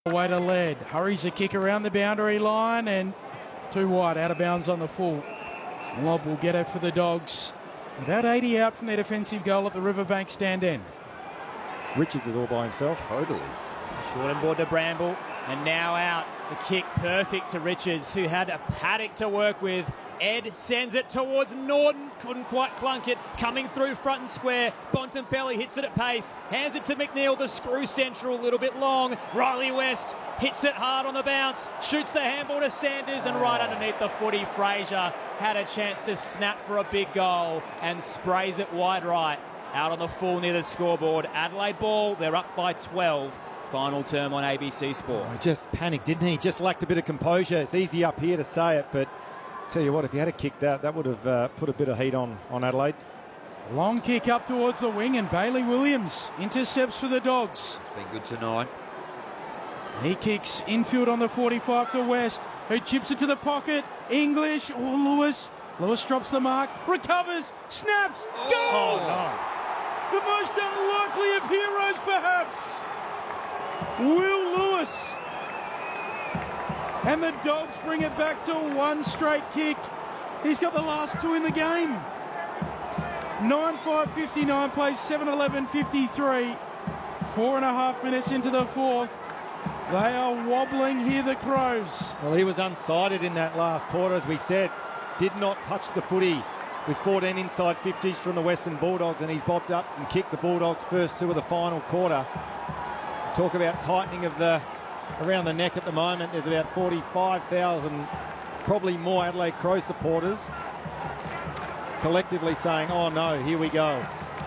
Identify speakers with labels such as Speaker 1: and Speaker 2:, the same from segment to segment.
Speaker 1: Away to Led, hurries the kick around the boundary line and too wide, out of bounds on the full. Lob will get it for the Dogs. About 80 out from their defensive goal at the Riverbank stand end.
Speaker 2: Richards is all by himself.
Speaker 3: Totally.
Speaker 4: Short and board to Bramble, and now out. The kick perfect to Richards, who had a paddock to work with. Ed sends it towards Norton, couldn't quite clunk it, coming through front and square. Bontempelli hits it at pace, hands it to McNeil, the screw central, a little bit long. Riley West hits it hard on the bounce, shoots the handball to Sanders, and right underneath the footy, Fraser had a chance to snap for a big goal and sprays it wide right. Out on the full near the scoreboard. Adelaide ball, they're up by 12. Final term on ABC Sport.
Speaker 2: Oh, he just panicked, didn't he? Just lacked a bit of composure. It's easy up here to say it, but tell you what, if he had a kick that would have put a bit of heat on Adelaide.
Speaker 1: Long kick up towards the wing, and Bailey Williams intercepts for the Dogs.
Speaker 3: It's been good tonight.
Speaker 1: He kicks infield on the 45 to West, who chips it to the pocket. English or Lewis. Lewis drops the mark, recovers, snaps, goes!
Speaker 2: Oh,
Speaker 1: The most unlikely of heroes, perhaps. Will Lewis. And the Dogs bring it back to one straight kick. He's got the last two in the game. 9:5:59 plays 7:11:53. 4.5 minutes into the fourth. They are wobbling here, the Crows.
Speaker 2: Well, he was unsighted in that last quarter, as we said. Did not touch the footy with 14 inside 50s from the Western Bulldogs, and he's bobbed up and kicked the Bulldogs' first two of the final quarter. Talk about tightening of around the neck at the moment. There's about 45,000, probably more Adelaide Crow supporters collectively saying, oh no, here we go.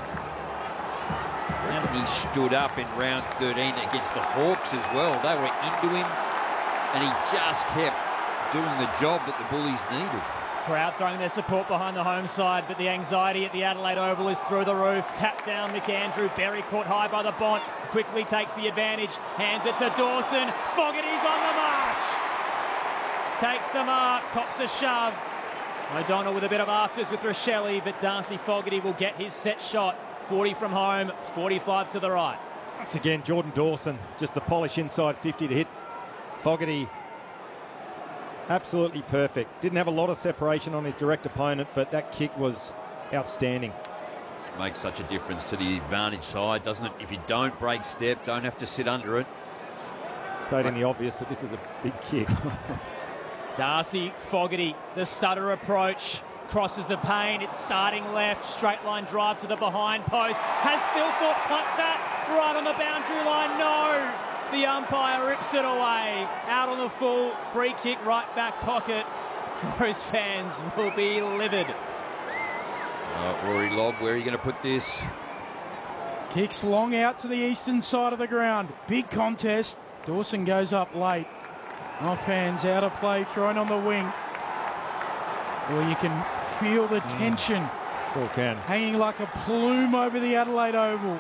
Speaker 3: And he stood up in round 13 against the Hawks as well. They were into him, and he just kept doing the job that the Bullies needed.
Speaker 4: Crowd throwing their support behind the home side, but the anxiety at the Adelaide Oval is through the roof. Tap down McAndrew. Berry caught high by the Bont. Quickly takes the advantage. Hands it to Dawson. Fogarty's on the march. Takes the mark. Cops a shove. O'Donnell with a bit of afters with Rochelle, but Darcy Fogarty will get his set shot. 40 from home, 45 to the right.
Speaker 2: Once again, Jordan Dawson, just the polish inside 50 to hit Fogarty. Absolutely perfect. Didn't have a lot of separation on his direct opponent, but that kick was outstanding.
Speaker 3: It makes such a difference to the advantage side, doesn't it? If you don't break step, don't have to sit under it.
Speaker 2: Stating the obvious, but this is a big kick.
Speaker 4: Darcy Fogarty, the stutter approach, crosses the pane. It's starting left, straight line drive to the behind post. Has Thilthorpe plucked that right on the boundary line? No. The umpire rips it away. Out on the full, free kick, right back pocket. Crows fans will be livid.
Speaker 3: Rory Lobb, where are you going to put this?
Speaker 1: Kicks long out to the eastern side of the ground. Big contest. Dawson goes up late. Off hands, out of play, thrown on the wing. Well, you can feel the tension.
Speaker 2: Sure can.
Speaker 1: Hanging like a plume over the Adelaide Oval.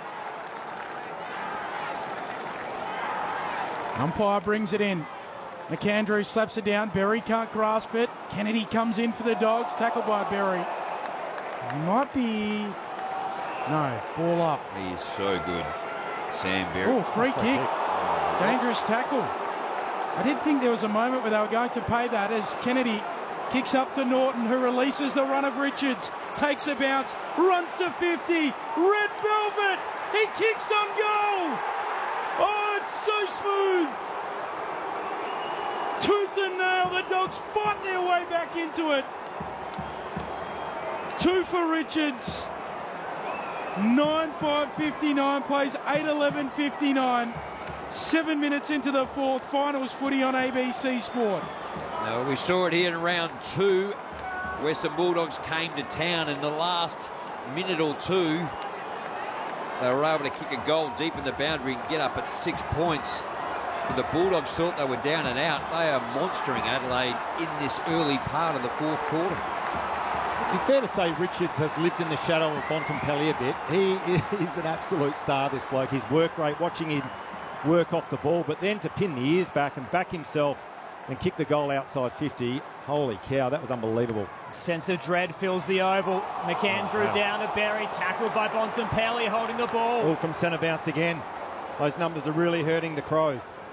Speaker 1: Umpire brings it in. McAndrew slaps it down. Berry can't grasp it. Kennedy comes in for the Dogs. Tackled by Berry. He might be... No, ball up.
Speaker 3: He is so good. Sam Berry.
Speaker 1: Oh, free kick. Dangerous tackle. I did think there was a moment where they were going to pay that as Kennedy kicks up to Norton, who releases the run of Richards. Takes a bounce. Runs to 50. Red velvet. He kicks on goal. Oh, it's so smooth. Tooth and nail, the Dogs fight their way back into it. Two for Richards. 9:5:59 plays 8:11:59. 7 minutes into the fourth. Finals footy on ABC Sport.
Speaker 3: We saw it here in round two. Western Bulldogs came to town in the last minute or two. They were able to kick a goal deep in the boundary and get up at 6 points. But the Bulldogs thought they were down and out. They are monstering Adelaide in this early part of the fourth quarter.
Speaker 2: It's fair to say Richards has lived in the shadow of Bontempelli a bit. He is an absolute star, this bloke. His work rate, watching him work off the ball, but then to pin the ears back and back himself and kick the goal outside 50. Holy cow, that was unbelievable.
Speaker 4: Sense of dread fills the oval. McAndrew down to Berry, tackled by Bontempelli, holding the ball.
Speaker 2: All from centre bounce again. Those numbers are really hurting the Crows.